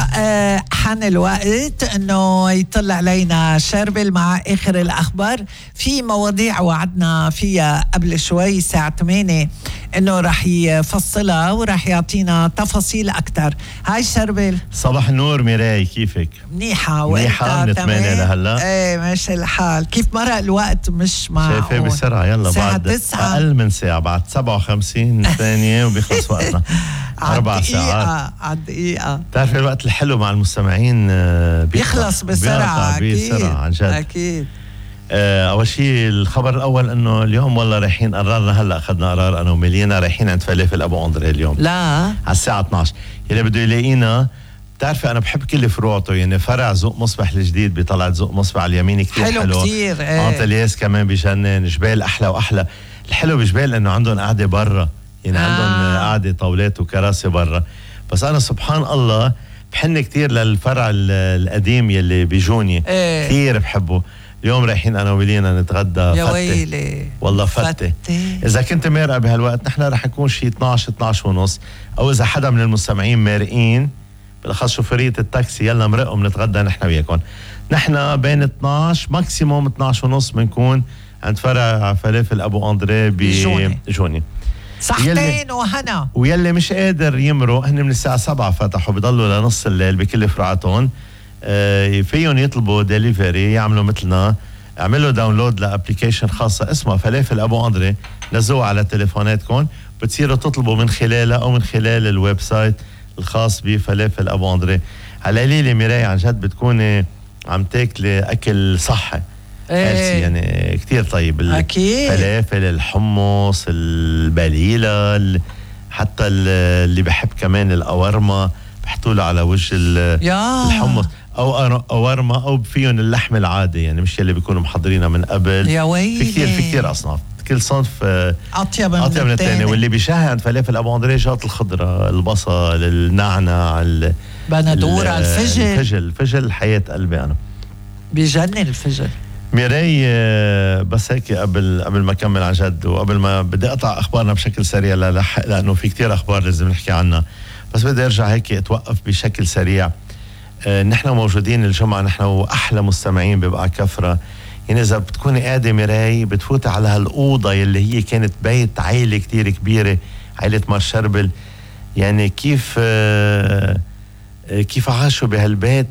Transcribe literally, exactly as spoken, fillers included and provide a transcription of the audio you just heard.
آه حان الوقت انه يطلع علينا شربل مع اخر الاخبار. في مواضيع وعدنا فيها قبل شوي الساعه ثمانية انه راح يفصلها وراح يعطينا تفاصيل اكثر. هاي شربل. صباح النور ميراي، كيفك؟ منيحه. منيحه نتمنى لهلا. ايه ماشي الحال. كيف مرق الوقت؟ مش معقول. شايفه بسرعه. يلا بعد تسعة. اقل من ساعه، بعد سبعة وخمسين ثانيه وبيخلص وقتنا. اربع ساعات على الدقيقه. بتعرف الوقت الحلو مع المستمعين بيخلص بسرعه. بسرعه عن جد. اكيد. آه اول شيء الخبر الاول انه اليوم والله رايحين، قررنا هلا اخذنا قرار انا وميلينا رايحين عند فلافل ابو اندري اليوم. لا على الساعه اثنعش. يلي بده يلاقينا. بتعرفي انا بحب كل فروعته، يعني فرع ذوق مصبح الجديد بطلعت ذوق مصبح على اليمين كثير حلو, حلو كثير. ايه انطلياس كمان بجنن. جبال احلى واحلى. الحلو بجبال انه عندهم قاعده برا، يعني آه. عندهم قاعده طاولات وكراسي برا. بس انا سبحان الله بحن كثير للفرع القديم يلي بجوني. ايه. كثير بحبه. اليوم رايحين انا وبلينا نتغدى. يا فتة. ويلي والله فتة. فتة اذا كنت مارقه بهالوقت نحن رح نكون شيء اثنعش اثنعش ونص، او اذا حدا من المستمعين مارقين بالاخص شوفيريه التاكسي يلا مرقوا بنتغدى نحن وياكم. نحن بين اثنعش ماكسيموم اثنعش ونص بنكون عند فرع فلافل ابو اندري بجوني. صحتين وهنا. ويلي مش قادر يمرق هن من الساعه سبعة فتحوا بيضلوا لنص الليل بكل فرعاتهم. آه فيهم يطلبوا ديليفري، يعملوا مثلنا، اعملوا داونلود لابليكيشن خاصه اسمها فلافل ابو اندري، نزلوها على تليفوناتكم، بتصيروا تطلبوا من خلالها او من خلال الويب سايت الخاص بفلافل ابو اندري. على قليله ميراي عن جد بتكوني عم تاكلي اكل صحي. ايه. يعني كتير طيب. اكيد. الفلافل، الحمص، البليله، حتى اللي بحب كمان القوارما بحطوا له على وجه الحمص، او قوارما او فيهم اللحم العادي، يعني مش اللي بيكونوا محضرينها من قبل. يا ويلي. في كثير في كثير اصناف، كل صنف اطيب من, أطيب من الثاني. واللي بيشهي عند فلافل ابو اندري شاط الخضره، البصل، النعناع، البندوره، الفجل. الفجل الفجل حياه قلبي انا. بيجنن الفجل. ميراي بس هيك قبل قبل ما اكمل عن جد، وقبل ما بدي اقطع اخبارنا بشكل سريع للحق، لانه في كتير اخبار لازم نحكي عنها، بس بدي ارجع هيك اتوقف بشكل سريع. اه نحن موجودين الجمعه، نحن واحلى مستمعين ببقى كفره. يعني اذا بتكوني قاعده ميراي بتفوتي على هالاوضه يلي هي كانت بيت عائله كتير كبيره، عائله مار شربل. يعني كيف اه كيف عاشوا بهالبيت